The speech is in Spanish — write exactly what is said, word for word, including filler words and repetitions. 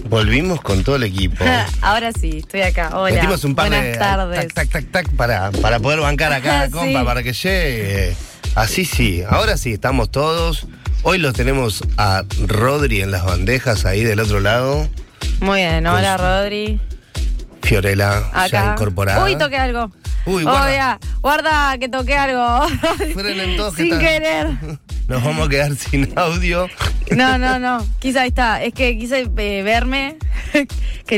Volvimos con todo el equipo. Ahora sí, estoy acá. Hola. Metimos un par Buenas de tardes. tac, tac, tac, tac para, para poder bancar acá, Sí. compa, para que llegue. Así sí, ahora sí, estamos todos. Hoy lo tenemos a Rodri en las bandejas ahí del otro lado. Muy bien, hola Rodri. Fiorella ya Acá. incorporada. Uy, toqué algo. Uy, guarda. guarda. Oiga, guarda que toqué algo. Frenen todos que Sin están- querer. Nos vamos a quedar sin audio. No, no, no. Quizá ahí está. Es que quise eh, verme.